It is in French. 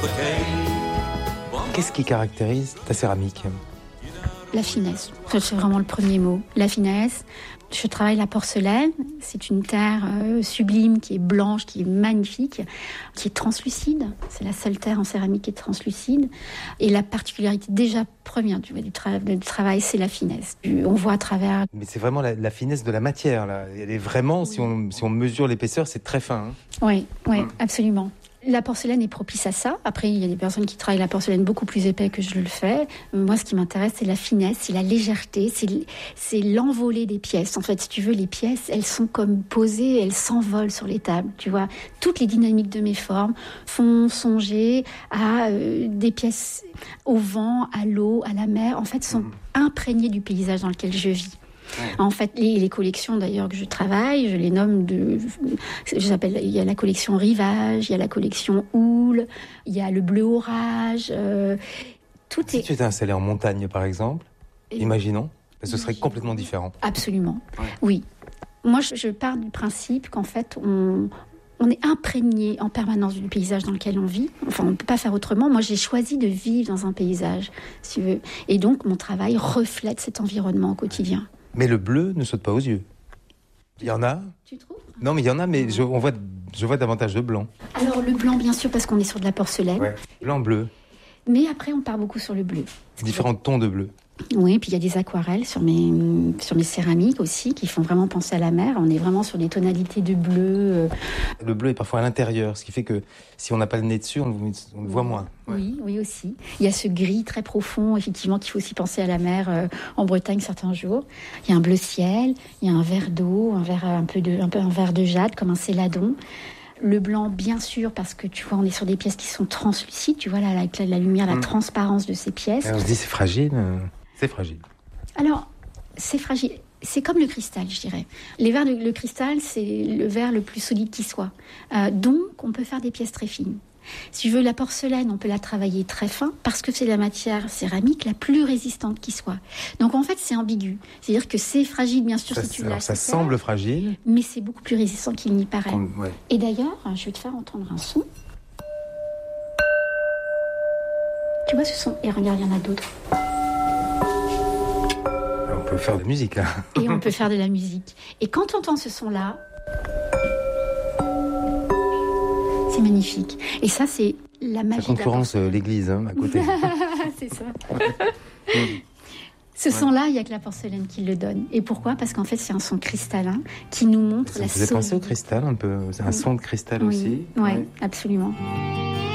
Qu'est-ce qui caractérise ta céramique ? La finesse, ça, c'est vraiment le premier mot. La finesse. Je travaille la porcelaine. C'est une terre sublime qui est blanche, qui est magnifique, qui est translucide. C'est la seule terre en céramique qui est translucide. Et la particularité déjà première du travail, c'est la finesse. On voit à travers. Mais c'est vraiment la finesse de la matière, là. Elle est vraiment, si on mesure l'épaisseur, c'est très fin. Hein. Oui, absolument. La porcelaine est propice à ça. Après, il y a des personnes qui travaillent la porcelaine beaucoup plus épais que je le fais. Moi, ce qui m'intéresse, c'est la finesse, c'est la légèreté, c'est l'envolée des pièces. En fait, si tu veux, les pièces, elles sont comme posées, elles s'envolent sur les tables. Tu vois, toutes les dynamiques de mes formes font songer à des pièces au vent, à l'eau, à la mer. En fait, sont imprégnées du paysage dans lequel je vis. En fait, les collections d'ailleurs que je travaille, je les nomme il y a la collection Rivage, il y a la collection Houle, il y a le Bleu Orage. Si tu étais installé en montagne, par exemple, imaginons, ce serait complètement différent. Absolument, oui. Moi, je pars du principe qu'en fait, on est imprégné en permanence du paysage dans lequel on vit. Enfin, on ne peut pas faire autrement. Moi, j'ai choisi de vivre dans un paysage, si tu veux. Et donc, mon travail reflète cet environnement au quotidien. Mais le bleu ne saute pas aux yeux. Il y en a. Tu trouves ? Non, mais il y en a, mais je vois davantage de blanc. Alors, le blanc, bien sûr, parce qu'on est sur de la porcelaine. Ouais. Blanc-bleu. Mais après, on part beaucoup sur le bleu. Différents tons de bleu. Oui, puis il y a des aquarelles sur mes céramiques aussi qui font vraiment penser à la mer. On est vraiment sur des tonalités de bleu. Le bleu est parfois à l'intérieur, ce qui fait que si on n'a pas le nez dessus, on le voit moins. Ouais. Oui, aussi. Il y a ce gris très profond, effectivement, qu'il faut aussi penser à la mer en Bretagne certains jours. Il y a un bleu ciel, il y a un vert d'eau, un vert de jade, comme un céladon. Le blanc, bien sûr, parce que tu vois, on est sur des pièces qui sont translucides. Tu vois, là, avec la lumière, la transparence de ces pièces. Et on se dit, c'est fragile. C'est fragile. Alors, c'est fragile. C'est comme le cristal, je dirais. Le cristal, c'est le verre le plus solide qui soit. Donc, on peut faire des pièces très fines. Si je veux la porcelaine, on peut la travailler très fin parce que c'est la matière céramique la plus résistante qui soit. Donc, en fait, c'est ambigu. C'est-à-dire que c'est fragile, bien sûr, si tu l'as. Ça semble fragile. Mais c'est beaucoup plus résistant qu'il n'y paraît. Ouais. Et d'ailleurs, je vais te faire entendre un son. Tu vois ce son ? Et regarde, il y en a d'autres. On peut faire de la musique, là. Et on peut faire de la musique. Et quand tu entends ce son-là, c'est magnifique. Et ça, c'est la magie. Ça concurrence l'église, à côté. C'est ça. Ce son-là, il n'y a que la porcelaine qui le donne. Et pourquoi ? Parce qu'en fait, c'est un son cristallin qui nous montre la solidité. Ça me faisait penser au cristal, un peu. C'est un son de cristal aussi. Oui, absolument.